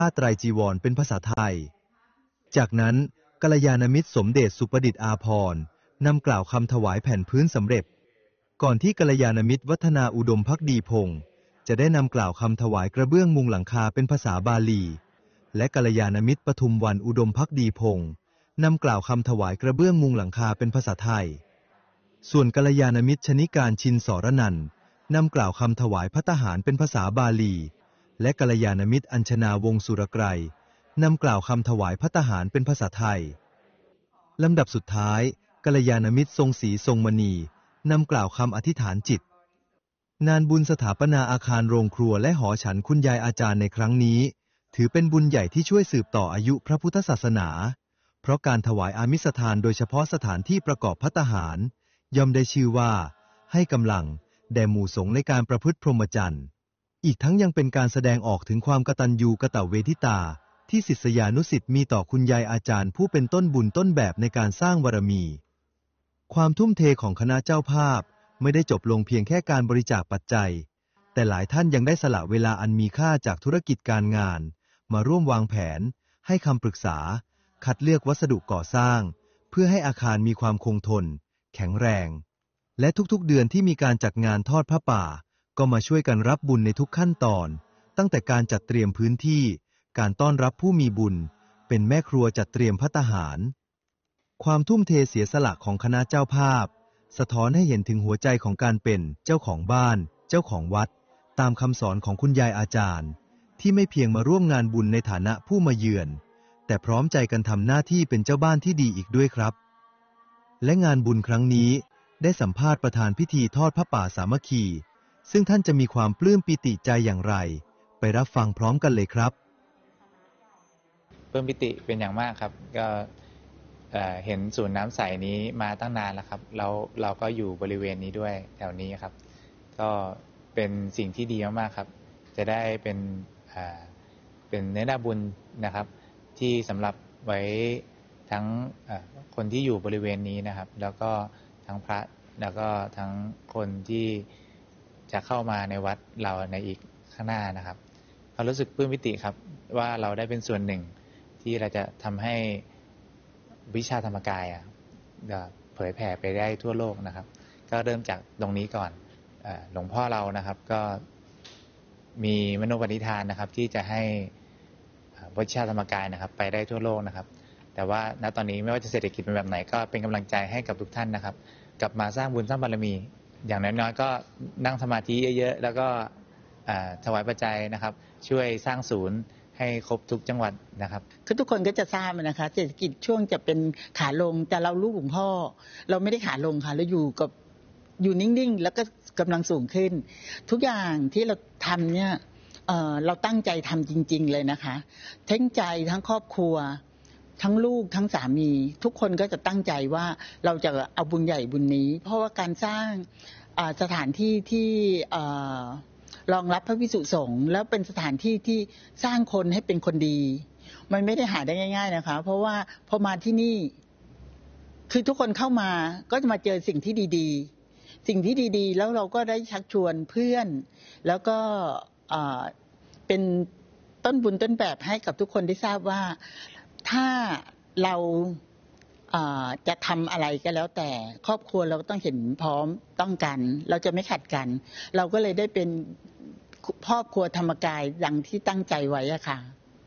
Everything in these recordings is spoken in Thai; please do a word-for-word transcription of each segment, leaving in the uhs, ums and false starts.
ผ้าไตรจีวรเป็นภาษาไทยจากนั้นกัลยาณมิตรสมเด็จสุประดิษฐ์อาภรณ์นำกล่าวคำถวายแผ่นพื้นสำเร็จก่อนที่กัลยาณมิตรวัฒนาอุดมภักดีพงศ์จะได้นำกล่าวคำถวายกระเบื้องมุงหลังคาเป็นภาษาบาลีและกัลยาณมิตรปทุมวันอุดมภักดีพงศ์นำกล่าวคำถวายกระเบื้องมุงหลังคาเป็นภาษาไทยส่วนกัลยาณมิตรชนิการชินสรนันท์นำกล่าวคำถวายภัตตาหารเป็นภาษาบาลีและกัลยาณมิตรอัญชนาวงศ์สุรไกรนำกล่าวคำถวายภัตตาหารเป็นภาษาไทยลำดับสุดท้ายกัลยาณมิตรทรงศรีทรงมณีนำกล่าวคำอธิษฐานจิตงานบุญสถาปนาอาคารโรงครัวและหอฉันคุณยายอาจารย์ในครั้งนี้ถือเป็นบุญใหญ่ที่ช่วยสืบต่ออายุพระพุทธศาสนาเพราะการถวายอามิสทานโดยเฉพาะสถานที่ประกอบภัตตาหารย่อมได้ชื่อว่าให้กำลังแด่หมู่สงฆ์ในการประพฤติพรหมจรรย์อีกทั้งยังเป็นการแสดงออกถึงความกตัญญูกตเวทิตาที่ศิษยานุศิษย์มีต่อคุณยายอาจารย์ผู้เป็นต้นบุญต้นแบบในการสร้างบารมีความทุ่มเทของคณะเจ้าภาพไม่ได้จบลงเพียงแค่การบริจาคปัจจัยแต่หลายท่านยังได้สละเวลาอันมีค่าจากธุรกิจการงานมาร่วมวางแผนให้คำปรึกษาคัดเลือกวัสดุก่อสร้างเพื่อให้อาคารมีความคงทนแข็งแรงและทุกๆเดือนที่มีการจัดงานทอดผ้าป่าก็มาช่วยกันรับบุญในทุกขั้นตอนตั้งแต่การจัดเตรียมพื้นที่การต้อนรับผู้มีบุญเป็นแม่ครัวจัดเตรียมภัตตาหารความทุ่มเทเสียสละของคณะเจ้าภาพสะท้อนให้เห็นถึงหัวใจของการเป็นเจ้าของบ้านเจ้าของวัดตามคำสอนของคุณยายอาจารย์ที่ไม่เพียงมาร่วมงานบุญในฐานะผู้มาเยือนแต่พร้อมใจกันทำหน้าที่เป็นเจ้าบ้านที่ดีอีกด้วยครับและงานบุญครั้งนี้ได้สัมภาษณ์ประธานพิธีทอดผ้าป่าสามัคคีซึ่งท่านจะมีความปลื้มปิติใจอย่างไรไปรับฟังพร้อมกันเลยครับปลื้มปิติเป็นอย่างมากครับก็เห็นศูนย์น้ำใสนี้มาตั้งนานแล้วครับเราเราก็อยู่บริเวณนี้ด้วยแถวนี้ครับก็เป็นสิ่งที่ดีมากๆครับจะได้เป็นเป็นเนื้อนาบุญนะครับที่สำหรับไว้ทั้งคนที่อยู่บริเวณนี้นะครับแล้วก็ทั้งพระแล้วก็ทั้งคนที่จะเข้ามาในวัดเราในอีกข้างหน้านะครับเขารู้สึกปลื้มปิติครับว่าเราได้เป็นส่วนหนึ่งที่เราจะทำให้วิชาธรรมกายอ่ะเผยแผ่ไปได้ทั่วโลกนะครับก็เริ่มจากตรงนี้ก่อนหลวงพ่อเรานะครับก็มีมโนปณิธานนะครับที่จะให้วิชาธรรมกายนะครับไปได้ทั่วโลกนะครับแต่ว่าณตอนนี้ไม่ว่าจะเศรษฐกิจเป็นแบบไหนก็เป็นกำลังใจให้กับทุกท่านนะครับกลับมาสร้างบุญสร้างบารมีอย่างน้อยๆก็นั่งสมาธิเยอะๆแล้วก็ถวายปัจจัยนะครับช่วยสร้างศูนย์ให้ครบทุกจังหวัดนะครับคือทุกคนก็จะทราบนะคะเศรษฐกิจช่วงจะเป็นขาลงแต่เราลูกหลวงพ่อเราไม่ได้ขาลงค่ะเราอยู่กับอยู่นิ่งๆแล้วก็กำลังสูงขึ้นทุกอย่างที่เราทำเนี่ย เอ่อ เราตั้งใจทำจริงๆเลยนะคะทั้งใจทั้งครอบครัวทั้งลูกทั้งสามีทุกคนก็จะตั้งใจว่าเราจะเอาบุญใหญ่บุญนี้เพราะว่าการสร้างสถานที่ที่รองรับพระภิกษุสงฆ์แล้วเป็นสถานที่ที่สร้างคนให้เป็นคนดีมันไม่ได้หาได้ง่ายๆนะคะเพราะว่าพอมาที่นี่คือทุกคนเข้ามาก็จะมาเจอสิ่งที่ดีๆสิ่งที่ดีๆแล้วเราก็ได้ชักชวนเพื่อนแล้วก็เป็นต้นบุญต้นแบบให้กับทุกคนได้ทราบว่าถ้าเราจะทำอะไรก็แล้วแต่ครอบครัวเราต้องเห็นพร้อมต้องกันเราจะไม่ขัดกันเราก็เลยได้เป็นครอบครัวธรรมกายดังที่ตั้งใจไว้อะค่ะ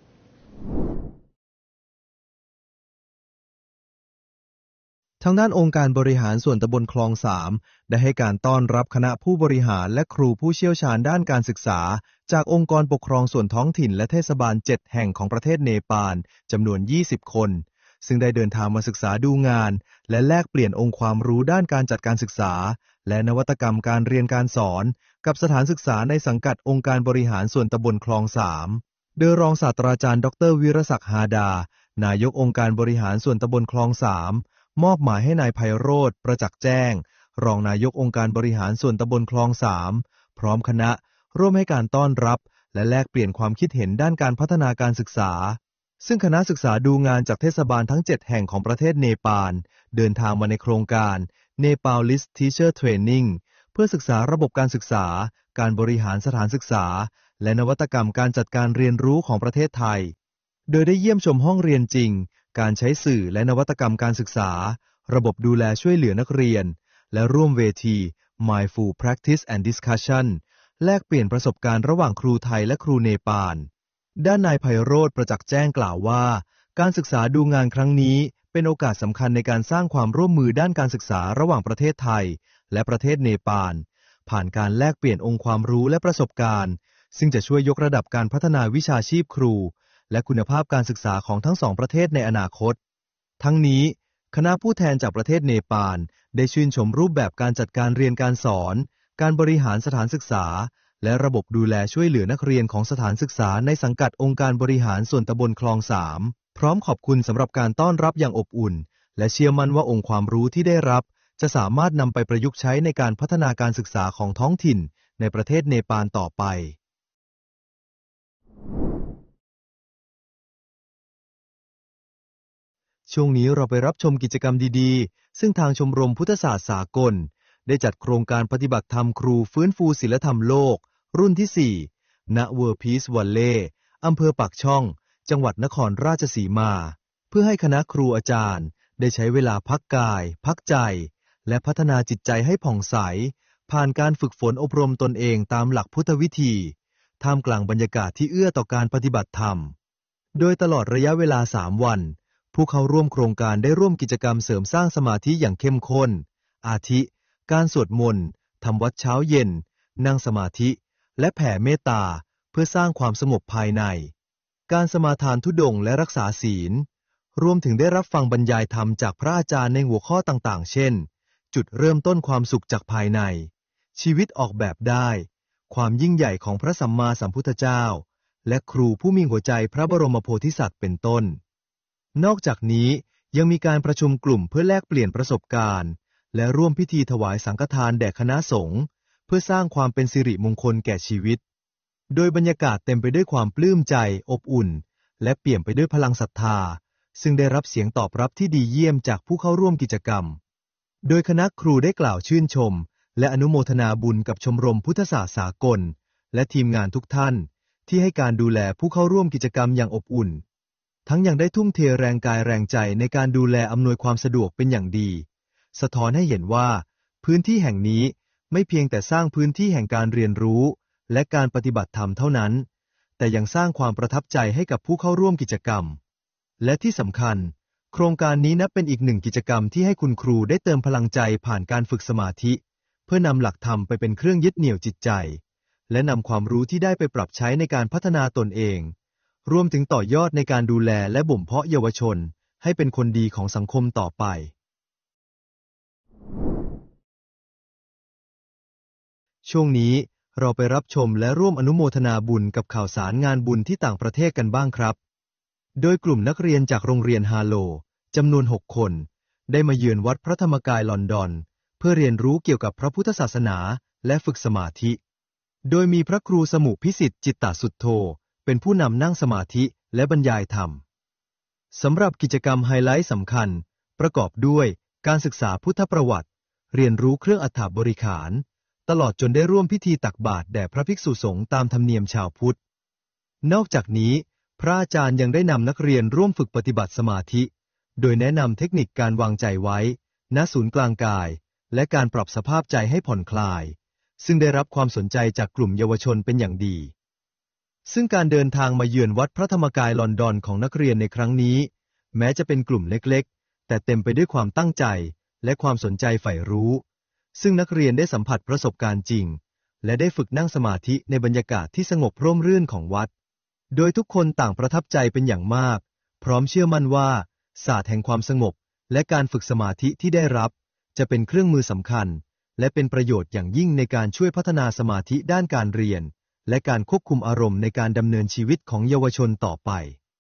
ทางด้านองค์การบริหารส่วนตำบลคลองสามได้ให้การต้อนรับคณะผู้บริหารและครูผู้เชี่ยวชาญด้านการศึกษาจากองค์กรปกครองส่วนท้องถิ่นและเทศบาลเจ็ดแห่งของประเทศเนปาลจำนวนยี่สิบคนซึ่งได้เดินทางมาศึกษาดูงานและแลกเปลี่ยนองค์ความรู้ด้านการจัดการศึกษาและนวัตกรรมการเรียนการสอนกับสถานศึกษาในสังกัดองค์การบริหารส่วนตำบลคลองสามโดยรองศาสตราจารย์ดรวิรศักดิ์ฮาดานายกองค์การบริหารส่วนตำบลคลองสามมอบหมายให้นายไพโรจน์ประจักษ์แจ้งรองนายกองค์การบริหารส่วนตำบลคลองสามพร้อมคณะร่วมให้การต้อนรับและแลกเปลี่ยนความคิดเห็นด้านการพัฒนาการศึกษาซึ่งคณะศึกษาดูงานจากเทศบาลทั้งเจ็ดแห่งของประเทศเนปาลเดินทางมาในโครงการ Nepalese Teacher Training เพื่อศึกษาระบบการศึกษาการบริหารสถานศึกษาและนวัตกรรมการจัดการเรียนรู้ของประเทศไทยโดยได้เยี่ยมชมห้องเรียนจริงการใช้สื่อและนวัตกรรมการศึกษาระบบดูแลช่วยเหลือนักเรียนและร่วมเวที Mindful Practice and Discussion แลกเปลี่ยนประสบการณ์ระหว่างครูไทยและครูเนปาลด้านนายไพโรจน์ประจักษ์แจ้งกล่าวว่าการศึกษาดูงานครั้งนี้เป็นโอกาสสำคัญในการสร้างความร่วมมือด้านการศึกษาระหว่างประเทศไทยและประเทศเนปาลผ่านการแลกเปลี่ยนองค์ความรู้และประสบการณ์ซึ่งจะช่วยยกระดับการพัฒนาวิชาชีพครูและคุณภาพการศึกษาของทั้งสองประเทศในอนาคตทั้งนี้คณะผู้แทนจากประเทศเนปาลได้ชื่นชมรูปแบบการจัดการเรียนการสอนการบริหารสถานศึกษาและระบบดูแลช่วยเหลือนักเรียนของสถานศึกษาในสังกัดองค์การบริหารส่วนตำบลคลองสามพร้อมขอบคุณสำหรับการต้อนรับอย่างอบอุ่นและเชื่อมั่นว่าองค์ความรู้ที่ได้รับจะสามารถนำไปประยุกต์ใช้ในการพัฒนาการศึกษาของท้องถิ่นในประเทศเนปาลต่อไปช่วงนี้เราไปรับชมกิจกรรมดีๆซึ่งทางชมรมพุทธศาสตร์สากลได้จัดโครงการปฏิบัติธรรมครูฟื้นฟูศีลธรรมโลกรุ่นที่สี่ณเวอร์พีซวัลเล่อำเภอปากช่องจังหวัดนครราชสีมาเพื่อให้คณะครูอาจารย์ได้ใช้เวลาพักกายพักใจและพัฒนาจิตใจให้ผ่องใสผ่านการฝึกฝนอบรมตนเองตามหลักพุทธวิธีท่ามกลางบรรยากาศที่เอื้อต่อการปฏิบัติธรรมโดยตลอดระยะเวลาสามวันผู้เข้าร่วมโครงการได้ร่วมกิจกรรมเสริมสร้างสมาธิอย่างเข้มข้นอาทิการสวดมนต์ทำวัดเช้าเย็นนั่งสมาธิและแผ่เมตตาเพื่อสร้างความสงบภายในการสมาทานธุดงค์และรักษาศีลรวมถึงได้รับฟังบรรยายธรรมจากพระอาจารย์ในหัวข้อต่างๆเช่นจุดเริ่มต้นความสุขจากภายในชีวิตออกแบบได้ความยิ่งใหญ่ของพระสัมมาสัมพุทธเจ้าและครูผู้มีหัวใจพระบรมโพธิสัตว์เป็นต้นนอกจากนี้ยังมีการประชุมกลุ่มเพื่อแลกเปลี่ยนประสบการณ์และร่วมพิธีถวายสังฆทานแด่คณะสงฆ์เพื่อสร้างความเป็นสิริมงคลแก่ชีวิตโดยบรรยากาศเต็มไปด้วยความปลื้มใจอบอุ่นและเปี่ยมไปด้วยพลังศรัทธาซึ่งได้รับเสียงตอบรับที่ดีเยี่ยมจากผู้เข้าร่วมกิจกรรมโดยคณะครูได้กล่าวชื่นชมและอนุโมทนาบุญกับชมรมพุทธศาสตร์สากลและทีมงานทุกท่านที่ให้การดูแลผู้เข้าร่วมกิจกรรมอย่างอบอุ่นทั้งยังได้ทุ่มเทแรงกายแรงใจในการดูแลอำนวยความสะดวกเป็นอย่างดีสะท้อนให้เห็นว่าพื้นที่แห่งนี้ไม่เพียงแต่สร้างพื้นที่แห่งการเรียนรู้และการปฏิบัติธรรมเท่านั้นแต่ยังสร้างความประทับใจให้กับผู้เข้าร่วมกิจกรรมและที่สำคัญโครงการนี้นับเป็นอีกหนึ่งกิจกรรมที่ให้คุณครูได้เติมพลังใจผ่านการฝึกสมาธิเพื่อนำหลักธรรมไปเป็นเครื่องยึดเหนี่ยวจิตใจและนำความรู้ที่ได้ไปปรับใช้ในการพัฒนาตนเองรวมถึงต่อยอดในการดูแลและบ่มเพาะเยาวชนให้เป็นคนดีของสังคมต่อไปช่วงนี้เราไปรับชมและร่วมอนุโมทนาบุญกับข่าวสารงานบุญที่ต่างประเทศกันบ้างครับโดยกลุ่มนักเรียนจากโรงเรียนฮาโลจำนวนหกคนได้มาเยือนวัดพระธรรมกายลอนดอนเพื่อเรียนรู้เกี่ยวกับพระพุทธศาสนาและฝึกสมาธิโดยมีพระครูสมุพิสิทธิ์จิตตสุทโธเป็นผู้นำนั่งสมาธิและบรรยายธรรมสำหรับกิจกรรมไฮไลท์สำคัญประกอบด้วยการศึกษาพุทธประวัติเรียนรู้เครื่องอัฐบริขารตลอดจนได้ร่วมพิธีตักบาตรแด่พระภิกษุสงฆ์ตามธรรมเนียมชาวพุทธนอกจากนี้พระอาจารย์ยังได้นำนักเรียนร่วมฝึกปฏิบัติสมาธิโดยแนะนำเทคนิคการวางใจไว้ณศูนย์กลางกายและการปรับสภาพใจให้ผ่อนคลายซึ่งได้รับความสนใจจากกลุ่มเยาวชนเป็นอย่างดีซึ่งการเดินทางมาเยือนวัดพระธรรมกายลอนดอนของนักเรียนในครั้งนี้แม้จะเป็นกลุ่มเล็กๆแต่เต็มไปด้วยความตั้งใจและความสนใจใฝ่รู้ซึ่งนักเรียนได้สัมผัสประสบการณ์จริงและได้ฝึกนั่งสมาธิในบรรยากาศที่สงบร่มรื่นของวัดโดยทุกคนต่างประทับใจเป็นอย่างมากพร้อมเชื่อมั่นว่าศาสตร์แห่งความสงบและการฝึกสมาธิที่ได้รับจะเป็นเครื่องมือสำคัญและเป็นประโยชน์อย่างยิ่งในการช่วยพัฒนาสมาธิด้านการเรียนและการควบคุมอารมณ์ในการดำเนินชีวิตของเยาวชนต่อไป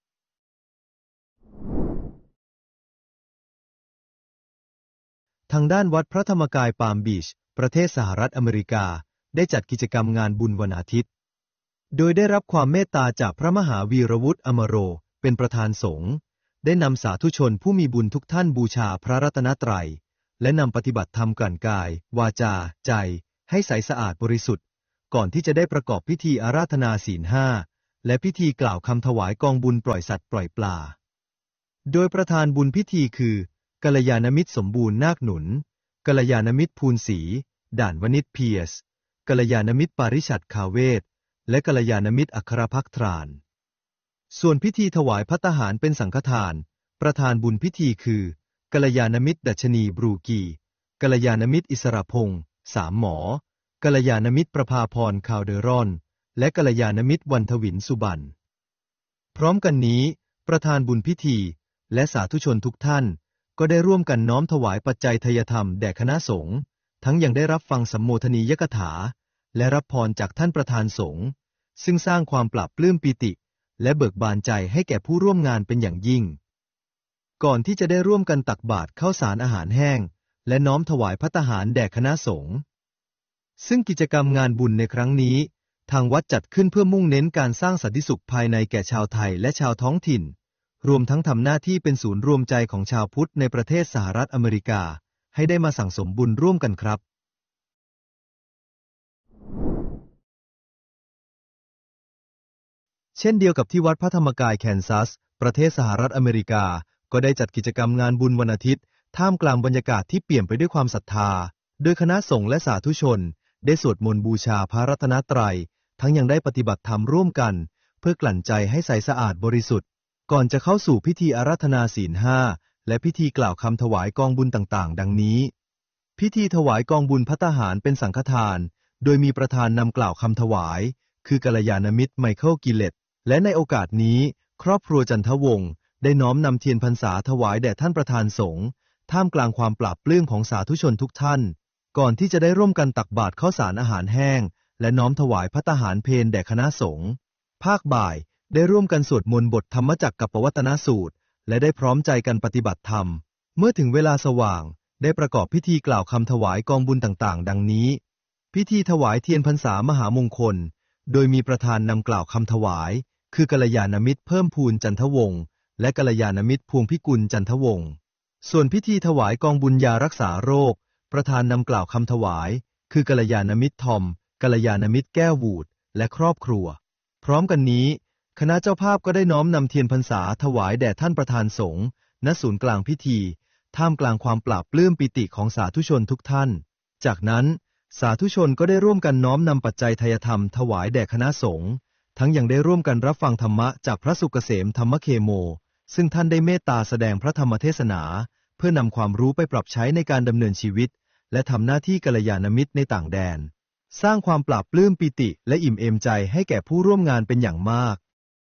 ทางด้านวัดพระธรรมกายปาล์มบีชประเทศสหรัฐอเมริกาได้จัดกิจกรรมงานบุญวันอาทิตย์โดยได้รับความเมตตาจากพระมหาวีรวุฒิอมโรเป็นประธานสงฆ์ได้นำสาธุชนผู้มีบุญทุกท่านบูชาพระรัตนตรัยและนำปฏิบัติธรรมกลั่นกายวาจาใจให้ใสสะอาดบริสุทธิ์ก่อนที่จะได้ประกอบพิธีอาราธนาศีลห้าและพิธีกล่าวคำถวายกองบุญปล่อยสัตว์ปล่อยปลาโดยประธานบุญพิธีคือกัลยาณมิตรสมบูรณ์นาคหนุนกัลยาณมิตรภูลศรีด่านวณิชเพียสกัลยาณมิตรปาริชัดคาเวศและกัลยาณมิตรอัครภักทรานส่วนพิธีถวายภัตตาหารเป็นสังฆทานประธานบุญพิธีคือกัลยาณมิตรดัชนีบรูกีกัลยาณมิตรอิสระพงษ์สามหมอกัลยาณมิตรประภาพรคาวเดรอนและกัลยาณมิตรวันทวินสุบันพร้อมกันนี้ประธานบุญพิธีและสาธุชนทุกท่านก็ได้ร่วมกันน้อมถวายปัจจัยทายธรรมแด่คณะสงฆ์ทั้งยังได้รับฟังสัมโมทนียกถาและรับพรจากท่านประธานสงฆ์ซึ่งสร้างความปลาบปลื้มปิติและเบิกบานใจให้แก่ผู้ร่วมงานเป็นอย่างยิ่งก่อนที่จะได้ร่วมกันตักบาตรข้าวสารอาหารแห้งและน้อมถวายภัตตาหารแด่คณะสงฆ์ซึ่งกิจกรรมงานบุญในครั้งนี้ทางวัดจัดขึ้นเพื่อมุ่งเน้นการสร้างสันติสุขภายในแก่ชาวไทยและชาวท้องถิ่นรวมทั้งทำหน้าที่เป็นศูนย์รวมใจของชาวพุทธในประเทศสหรัฐอเมริกาให้ได้มาสั่งสมบุญร่วมกันครับเช่นเดียวกับที่วัดพระธรรมกายแคนซัสประเทศสหรัฐอเมริกาก็ได้จัดกิจกรรมงานบุญวันอาทิตย์ท่ามกลางบรรยากาศที่เปี่ยมไปด้วยความศรัทธาโดยคณะสงฆ์และสาธุชนได้สวดมนต์บูชาพระรัตนตรัยทั้งยังได้ปฏิบัติธรรมร่วมกันเพื่อกลั่นใจให้ใสสะอาดบริสุทธิ์ก่อนจะเข้าสู่พิธีอาราธนาศีลห้าและพิธีกล่าวคำถวายกองบุญต่างๆดังนี้พิธีถวายกองบุญภัตตาหารเป็นสังฆทานโดยมีประธานนำกล่าวคำถวายคือกัลยาณมิตรไมเคิลกิเลตและในโอกาสนี้ครอบครัวจันทวงศ์ได้น้อมนำเทียนพรรษาถวายแด่ท่านประธานสงฆ์ท่ามกลางความปลาบปลื้มของสาธุชนทุกท่านก่อนที่จะได้ร่วมกันตักบาตรข้าวสารอาหารแห้งและน้อมถวายภัตตาหารเพลแด่คณะสงฆ์ภาคบ่ายได้ร่วมกันสวดมนต์บทธรรมจักรกัปปวัตตนสูตรและได้พร้อมใจกันปฏิบัติธรรมเมื่อถึงเวลาสว่างได้ประกอบพิธีกล่าวคำถวายกองบุญต่างๆดังนี้พิธีถวายเทียนพรรษามหามงคลโดยมีประธานนำกล่าวคำถวายคือกัลยาณมิตรเพิ่มพูนจันทวงศ์และกัลยาณมิตรพวงพิกุลจันทวงศ์ส่วนพิธีถวายกองบุญยารักษาโรคประธานนำกล่าวคำถวายคือกัลยาณมิตรทอมกัลยาณมิตรแก้ววูดและครอบครัวพร้อมกันนี้คณะเจ้าภาพก็ได้น้อมนำเทียนพรรษาถวายแด่ท่านประธานสงฆ์ณศูนย์กลางพิธีท่ามกลางความปลาบปลื้มปิติของสาธุชนทุกท่านจากนั้นสาธุชนก็ได้ร่วมกันน้อมนำปัจจัยทายธรรมถวายแด่คณะสงฆ์ทั้งยังได้ร่วมกันรับฟังธรรมะจากพระสุกเกษมธรรมเคโมซึ่งท่านได้เมตตาแสดงพระธรรมเทศนาเพื่อนำความรู้ไปปรับใช้ในการดำเนินชีวิตและทำหน้าที่กัลยาณมิตรในต่างแดนสร้างความปลาบปลื้มปิติและอิ่มเอมใจให้แก่ผู้ร่วมงานเป็นอย่างมาก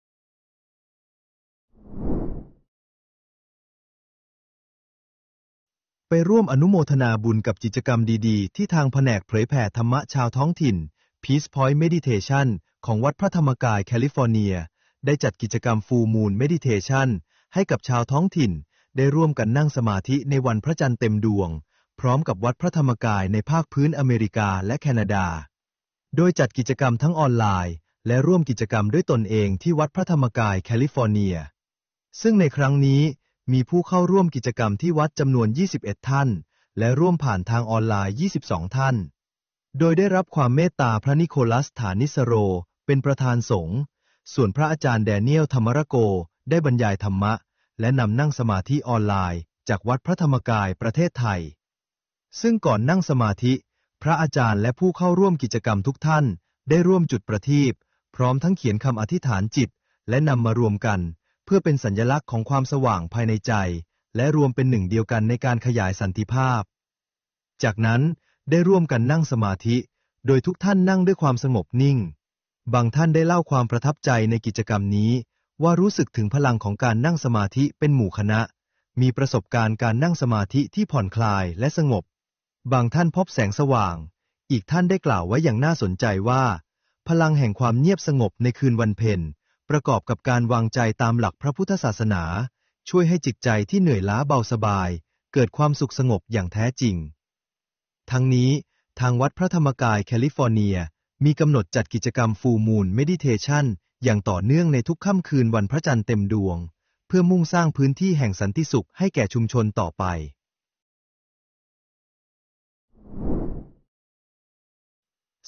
ไปร่วมอนุโมทนาบุญกับกิจกรรมดีๆที่ทางแผนกเผยแผ่ธรรมะชาวท้องถิ่น Peace Point Meditation ของวัดพระธรรมกายแคลิฟอร์เนียได้จัดกิจกรรม Full Moon Meditation ให้กับชาวท้องถิ่นได้ร่วมกันนั่งสมาธิในวันพระจันทร์เต็มดวงพร้อมกับวัดพระธรรมกายในภาคพื้นอเมริกาและแคนาดาโดยจัดกิจกรรมทั้งออนไลน์และร่วมกิจกรรมด้วยตนเองที่วัดพระธรรมกายแคลิฟอร์เนียซึ่งในครั้งนี้มีผู้เข้าร่วมกิจกรรมที่วัดจำนวนยี่สิบเอ็ดท่านและร่วมผ่านทางออนไลน์ยี่สิบสองท่านโดยได้รับความเมตตาพระนิโคลัสฐานิสโรเป็นประธานสงฆ์ส่วนพระอาจารย์แดเนียลธรรมรโกได้บรรยายธรรมะและนำนั่งสมาธิออนไลน์จากวัดพระธรรมกายประเทศไทยซึ่งก่อนนั่งสมาธิพระอาจารย์และผู้เข้าร่วมกิจกรรมทุกท่านได้ร่วมจุดประทีปพร้อมทั้งเขียนคำอธิษฐานจิตและนำมารวมกันเพื่อเป็นสัญลักษณ์ของความสว่างภายในใจและรวมเป็นหนึ่งเดียวกันในการขยายสันติภาพจากนั้นได้ร่วมกันนั่งสมาธิโดยทุกท่านนั่งด้วยความสงบนิ่งบางท่านได้เล่าความประทับใจในกิจกรรมนี้ว่ารู้สึกถึงพลังของการนั่งสมาธิเป็นหมู่คณะมีประสบการณ์การนั่งสมาธิที่ผ่อนคลายและสงบบางท่านพบแสงสว่างอีกท่านได้กล่าวไว้อย่างน่าสนใจว่าพลังแห่งความเงียบสงบในคืนวันเพ็ญประกอบกับการวางใจตามหลักพระพุทธศาสนาช่วยให้จิตใจที่เหนื่อยล้าเบาสบายเกิดความสุขสงบอย่างแท้จริงทั้งนี้ทางวัดพระธรรมกายแคลิฟอร์เนียมีกำหนดจัดกิจกรรม Full Moon Meditation อย่างต่อเนื่องในทุกค่ำคืนวันพระจันทร์เต็มดวงเพื่อมุ่งสร้างพื้นที่แห่งสันติสุขให้แก่ชุมชนต่อไป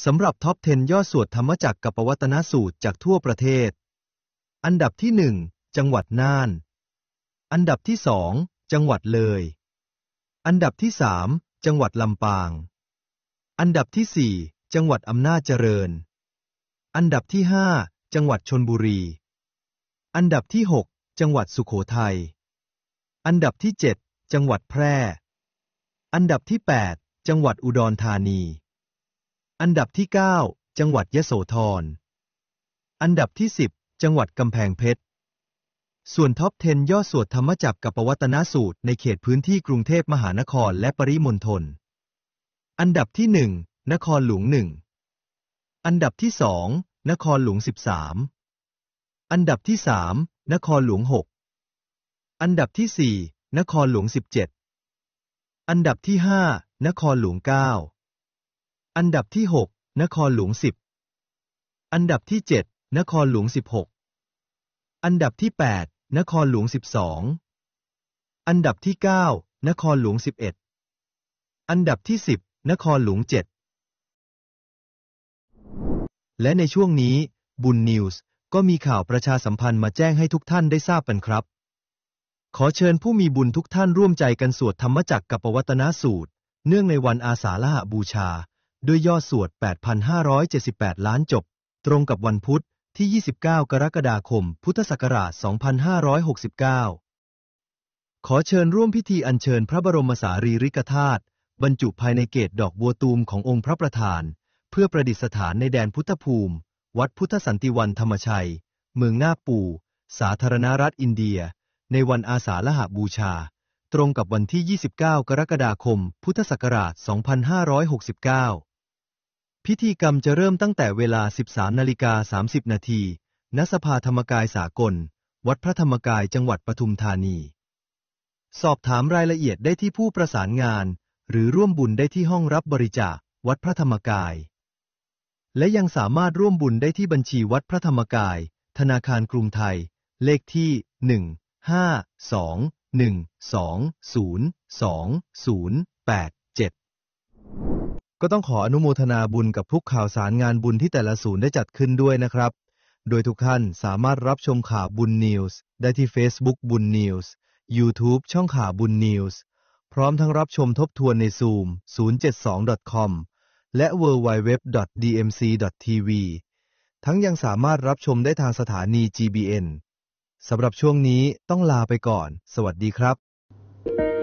สำหรับท็อป สิบ ย่อสวดธรรมจักรกัปปวัตนสูตรจากทั่วประเทศอันดับที่หนึ่งจังหวัดน่านอันดับที่สองจังหวัดเลยอันดับที่สามจังหวัดลำปางอันดับที่สี่จังหวัดอำนาจเจริญอันดับที่ห้าจังหวัดชลบุรีอันดับที่หกจังหวัดสุโขทัยอันดับที่เจ็ดจังหวัดแพร่อันดับที่แปดจังหวัดอุดรธานีอันดับที่เก้าจังหวัดยโสธรอันดับที่สิบจังหวัดกำแพงเพชรส่วนท็อป สิบ ย่อสวดธรรมจักรกัปปวัตนสูตรในเขตพื้นที่กรุงเทพมหานครและปริมณฑลอันดับที่หนึ่งนครหลวงหนึ่งอันดับที่สองนครหลวงสิบสามอันดับที่สามนครหลวงหกอันดับที่สี่นครหลวงสิบเจ็ดอันดับที่ห้านครหลวงเก้าอันดับที่หกนครหลวงสิบอันดับที่เจ็ดนครหลวงสิบหกอันดับที่แปดนครหลวงสิบสองอันดับที่เก้านครหลวงสิบเอ็ดอันดับที่สิบนครหลวงเจ็ดและในช่วงนี้บุญนิวส์ก็มีข่าวประชาสัมพันธ์มาแจ้งให้ทุกท่านได้ทราบกันครับขอเชิญผู้มีบุญทุกท่านร่วมใจกันสวดธรรมจักรกัปปวัตนสูตรเนื่องในวันอาสาฬหบูชาด้วยยอดสวด แปดพันห้าร้อยเจ็ดสิบแปด ล้านจบตรงกับวันพุธที่ยี่สิบเก้ากรกฎาคมพุทธศักราชสองพันห้าร้อยหกสิบเก้าขอเชิญร่วมพิธีอัญเชิญพระบรมสารีริกธาตุบรรจุภายในเกศดอกบัวตูมขององค์พระประธานเพื่อประดิษฐานในแดนพุทธภูมิวัดพุทธสันติวันธรรมชัยเมืองหน้าปู่สาธารณรัฐอินเดียในวันอาสาฬหบูชาตรงกับวันที่ยี่สิบเก้ากรกฎาคมพุทธศักราชสองพันห้าร้อยหกสิบเก้าพิธีกรรมจะเริ่มตั้งแต่เวลา สิบสามนาฬิกาสามสิบนาที ณ สภาธรรมกายสากลวัดพระธรรมกายจังหวัดปทุมธานีสอบถามรายละเอียดได้ที่ผู้ประสานงานหรือร่วมบุญได้ที่ห้องรับบริจาควัดพระธรรมกายและยังสามารถร่วมบุญได้ที่บัญชีวัดพระธรรมกายธนาคารกรุงไทยเลขที่หนึ่ง ห้า สอง หนึ่ง สอง ศูนย์ สอง ศูนย์ แปด เจ็ดก็ต้องขออนุโมทนาบุญกับทุกข่าวสารงานบุญที่แต่ละศูนย์ได้จัดขึ้นด้วยนะครับโดยทุกท่านสามารถรับชมข่าวบุญนิวส์ได้ที่ Facebook บุญนิวส์ YouTube ช่องข่าวบุญนิวส์พร้อมทั้งรับชมทบทวนใน Zoom ศูนย์ เจ็ด สอง ดอท คอม และ ดับเบิลยู ดับเบิลยู ดับเบิลยู ดอท ดี เอ็ม ซี ดอท ที วี ทั้งยังสามารถรับชมได้ทางสถานี จี บี เอ็น สำหรับช่วงนี้ต้องลาไปก่อนสวัสดีครับ